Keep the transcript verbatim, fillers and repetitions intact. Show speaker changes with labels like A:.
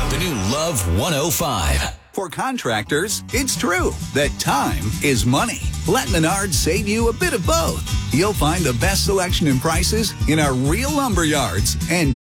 A: The new Love one oh five.
B: For contractors, it's true that time is money. Let Menards save you a bit of both. You'll find the best selection and prices in our real lumber yards and